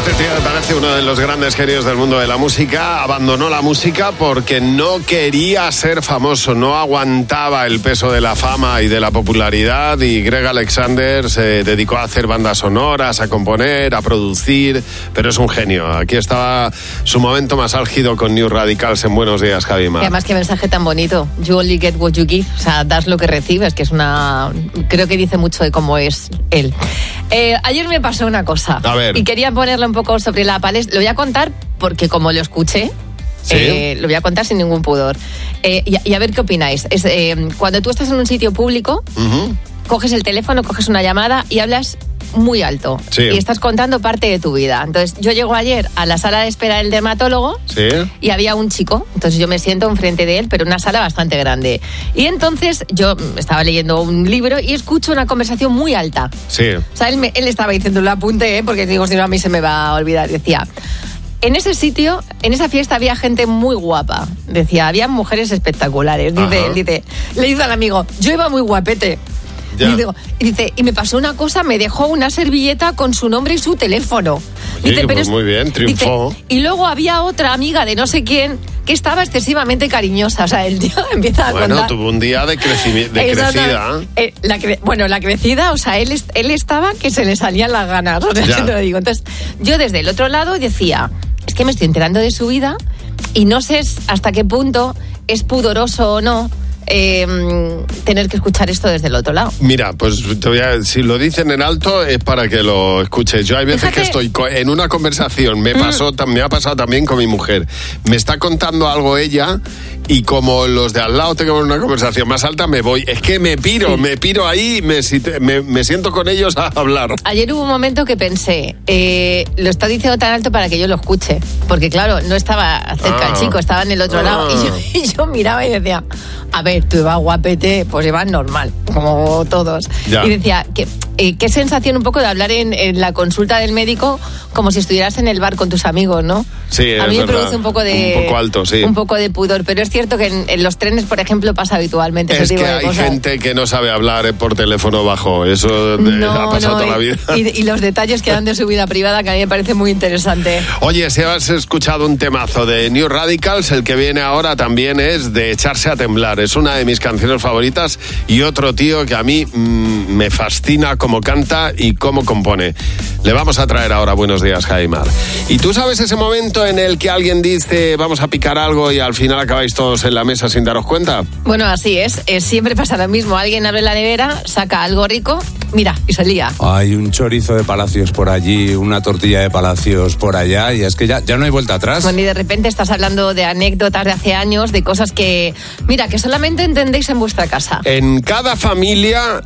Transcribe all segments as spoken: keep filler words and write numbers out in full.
Este tío me parece uno de los grandes genios del mundo de la música. Abandonó la música porque no quería ser famoso, no aguantaba el peso de la fama y de la popularidad, y Greg Alexander se dedicó a hacer bandas sonoras, a componer, a producir, pero es un genio. Aquí estaba su momento más álgido con New Radicals en Buenos Días, Javi Mar. Y además, qué mensaje tan bonito. You only get what you give. O sea, das lo que recibes, que es una... Creo que dice mucho de cómo es él. Eh, ayer me pasó una cosa. A ver. Y quería ponerlo un poco sobre la palestra. Lo voy a contar porque como lo escuché, ¿sí? eh, lo voy a contar sin ningún pudor. Eh, y, y a ver qué opináis. Es, eh, cuando tú estás en un sitio público, uh-huh. coges el teléfono, coges una llamada y hablas muy alto. Sí. Y estás contando parte de tu vida. Entonces, yo llego ayer a la sala de espera del dermatólogo, sí. y había un chico. Entonces, yo me siento enfrente de él, pero en una sala bastante grande. Y entonces, yo estaba leyendo un libro y escucho una conversación muy alta. Sí. O sea, él, me, él estaba diciendo, lo apunté, ¿eh? Porque digo, si no, a mí se me va a olvidar. Decía, en ese sitio, en esa fiesta había gente muy guapa. Decía, había mujeres espectaculares. Dice, dice, le dice al amigo, yo iba muy guapete. Y, digo, y dice, y me pasó una cosa, me dejó una servilleta con su nombre y su teléfono. Sí, dice, pues pero muy bien, triunfó. Dice, y luego había otra amiga de no sé quién que estaba excesivamente cariñosa. O sea, el tío empieza a bueno, contar. Bueno, tuvo un día de, creci- de crecida. Eh, la cre- bueno, la crecida, o sea, él, él estaba que se le salían las ganas. O sea, te lo digo. Entonces, yo desde el otro lado decía, es que me estoy enterando de su vida y no sé hasta qué punto es pudoroso o no Eh, tener que escuchar esto desde el otro lado. Mira, pues te voy a, si lo dicen en alto es para que lo escuches. Yo hay veces Fíjate. que estoy en una conversación, me pasó, mm. me ha pasado también con mi mujer. Me está contando algo ella y como los de al lado tengo una conversación más alta, me voy. Es que me piro, sí. me piro ahí, me, me, me siento con ellos a hablar. Ayer hubo un momento que pensé, eh, lo está diciendo tan alto para que yo lo escuche. Porque claro, no estaba cerca ah. el chico, estaba en el otro ah. lado. Y yo, y yo miraba y decía, a ver, tú ibas guapete, pues ibas normal, como todos. Ya. Y decía, ¿qué, eh, qué sensación un poco de hablar en, en la consulta del médico como si estuvieras en el bar con tus amigos, ¿no? Sí, a mí me verdad. produce un poco de... Un poco alto, sí. Un poco de pudor, pero es cierto que en, en los trenes, por ejemplo, pasa habitualmente es ese tipo que de hay cosas. gente que no sabe hablar por teléfono bajo, eso de, no, ha pasado no, toda la vida. Y, y los detalles que dan de su vida privada, que a mí me parece muy interesante. Oye, si has escuchado un temazo de New Radicals, el que viene ahora también es de Echarse a Temblar. Es una de mis canciones favoritas y otro tío que a mí mmm, me fascina cómo canta y cómo compone. Le vamos a traer ahora Buenos Días, Jaimar. ¿Y tú sabes ese momento en el que alguien dice vamos a picar algo y al final acabáis todos en la mesa sin daros cuenta? Bueno, así es. es siempre pasa lo mismo. Alguien abre la nevera, saca algo rico, mira, y se lía. Hay un chorizo de Palacios por allí, una tortilla de Palacios por allá, y es que ya, ya no hay vuelta atrás. Bueno, y de repente estás hablando de anécdotas de hace años, de cosas que, mira, que solamente entendéis en vuestra casa. En cada familia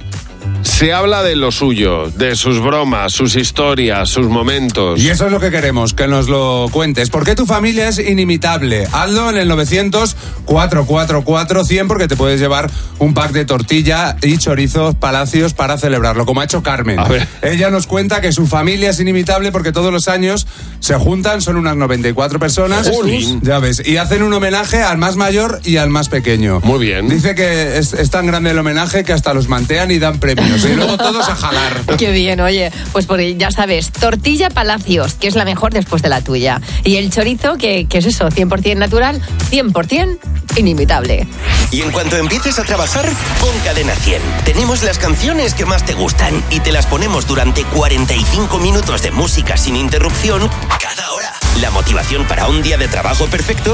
se habla de lo suyo, de sus bromas, sus historias, sus momentos. Y eso es lo que queremos, que nos lo cuentes. ¿Por qué tu familia es inimitable? Hazlo en el novecientos, cuatrocientos cuarenta y cuatro, cien, porque te puedes llevar un pack de tortilla y chorizos Palacios para celebrarlo, como ha hecho Carmen. A ver. Ella nos cuenta que su familia es inimitable porque todos los años se juntan, son unas noventa y cuatro personas. Jesús. Ya ves, y hacen un homenaje al más mayor y al más pequeño. Muy bien. Dice que es, es tan grande el homenaje que hasta los mantean y dan premios. Y luego todos a jalar. Qué bien, oye. Pues por ya sabes, tortilla Palacios, que es la mejor después de la tuya. Y el chorizo, que, que es eso, cien por ciento natural, cien por ciento inimitable. Y en cuanto empieces a trabajar, pon Cadena cien. Tenemos las canciones que más te gustan y te las ponemos durante cuarenta y cinco minutos de música sin interrupción cada hora. La motivación para un día de trabajo perfecto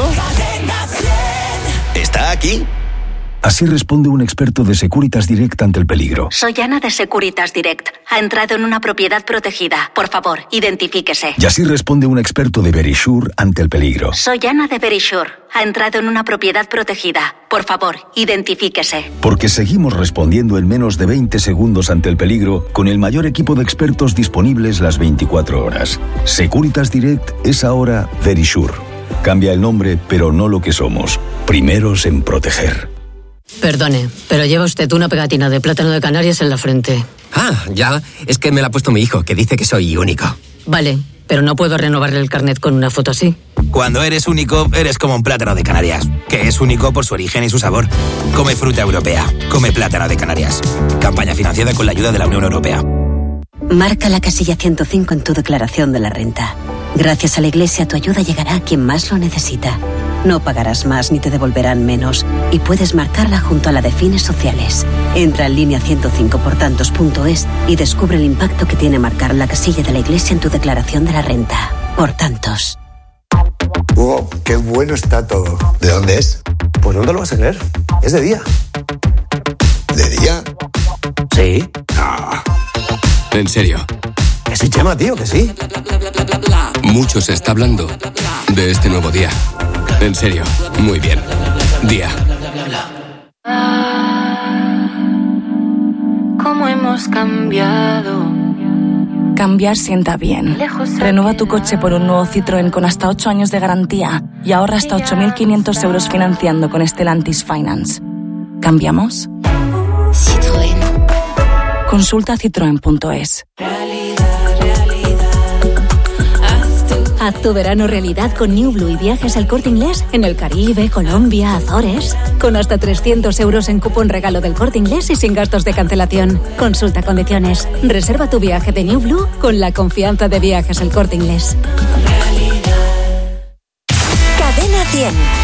está aquí. Así responde un experto de Securitas Direct ante el peligro. Soy Ana de Securitas Direct. Ha entrado en una propiedad protegida. Por favor, identifíquese. Y así responde un experto de Verisure ante el peligro. Soy Ana de Verisure. Ha entrado en una propiedad protegida. Por favor, identifíquese. Porque seguimos respondiendo en menos de veinte segundos ante el peligro con el mayor equipo de expertos disponibles las veinticuatro horas. Securitas Direct es ahora Verisure. Cambia el nombre, pero no lo que somos. Primeros en proteger. Perdone, pero lleva usted una pegatina de plátano de Canarias en la frente. Ah, ya. Es que me la ha puesto mi hijo, que dice que soy único. Vale, pero no puedo renovarle el carnet con una foto así. Cuando eres único, eres como un plátano de Canarias, que es único por su origen y su sabor. Come fruta europea. Come plátano de Canarias. Campaña financiada con la ayuda de la Unión Europea. Marca la casilla ciento cinco en tu declaración de la renta. Gracias a la Iglesia, tu ayuda llegará a quien más lo necesita. No pagarás más ni te devolverán menos. Y puedes marcarla junto a la de fines sociales. Entra en línea ciento cinco por tantos punto es y descubre el impacto que tiene marcar la casilla de la Iglesia en tu declaración de la renta. Por tantos. ¡Wow! ¡Qué bueno está todo! ¿De dónde es? Pues no te lo vas a creer. Es de día. ¿De día? Sí. No. ¿En serio? Que sí, Chema, tío, que sí. Mucho se está hablando de este nuevo día. En serio, muy bien. Día. ¿Cómo hemos cambiado? Cambiar sienta bien. Renueva tu coche por un nuevo Citroën con hasta ocho años de garantía y ahorra hasta ocho mil quinientos euros financiando con Stellantis Finance. ¿Cambiamos? Citroën. Consulta citroen punto es. Haz tu verano realidad con New Blue y viajes al Corte Inglés en el Caribe, Colombia, Azores. Con hasta trescientos euros en cupón regalo del Corte Inglés y sin gastos de cancelación. Consulta condiciones. Reserva tu viaje de New Blue con la confianza de viajes al Corte Inglés. Cadena cien.